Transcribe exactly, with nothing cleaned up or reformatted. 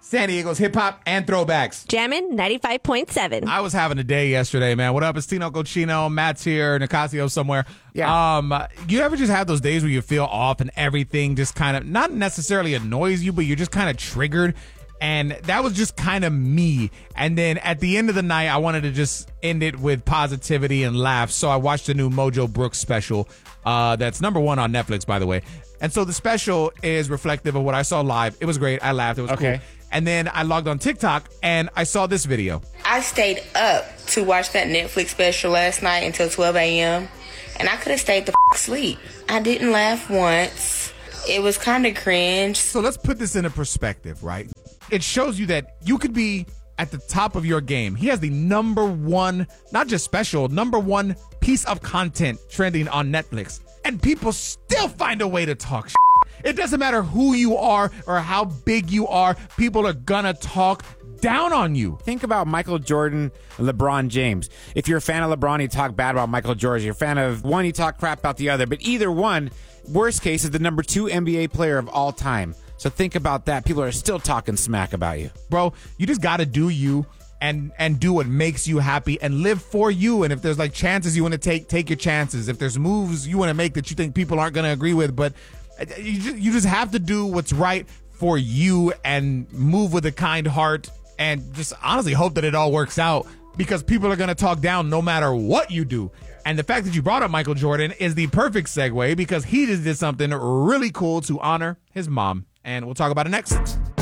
San Diego's hip hop and throwbacks. Jammin' ninety-five point seven. I was having a day yesterday, man. What up? It's Tino Cochino. Matt's here. Nicasio somewhere. Yeah. Um, you ever just have those days where you feel off and everything just kind of not necessarily annoys you, but you're just kind of triggered? And that was just kind of me. And then at the end of the night, I wanted to just end it with positivity and laughs. So I watched the new Mojo Brooks special. Uh, that's number one on Netflix, by the way. And so the special is reflective of what I saw live. It was great. I laughed. It was Okay. cool. And then I logged on TikTok and I saw this video. I stayed up to watch that Netflix special last night until twelve a.m. and I could have stayed the f- asleep. I didn't laugh once. It was kind of cringe. So let's put this into perspective, right? It shows you that you could be at the top of your game. He has the number one, not just special, number one piece of content trending on Netflix. And people still find a way to talk shit. It doesn't matter who you are or how big you are. People are gonna talk down on you. Think about Michael Jordan, LeBron James. If you're a fan of LeBron, you talk bad about Michael Jordan. If you're a fan of one, you talk crap about the other. But either one, worst case, is the number two N B A player of all time. So think about that. People are still talking smack about you. Bro, you just gotta do you and and do what makes you happy and live for you. And if there's like chances you want to take, take your chances. If there's moves you want to make that you think people aren't gonna agree with, but you just, you just have to do what's right for you and move with a kind heart and just honestly hope that it all works out, because people are going to talk down no matter what you do. And the fact that you brought up Michael Jordan is the perfect segue, because he just did something really cool to honor his mom. And we'll talk about it next.